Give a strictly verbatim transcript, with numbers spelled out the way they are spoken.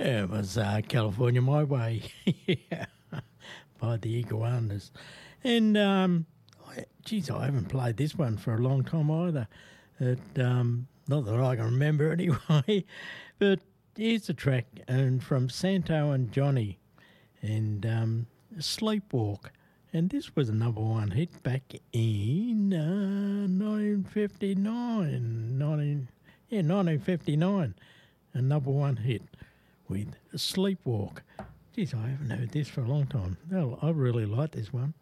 It was uh, California My Way yeah, by the Iguanas. And, um, I, geez, I haven't played this one for a long time either. It, um, not that I can remember anyway. But here's the track and from Santo and Johnny and um, Sleepwalk. And this was a number one hit back in uh, nineteen fifty-nine. nineteen, yeah, nineteen fifty-nine. A number one hit with Sleepwalk. Geez, I haven't heard this for a long time. I really like this one.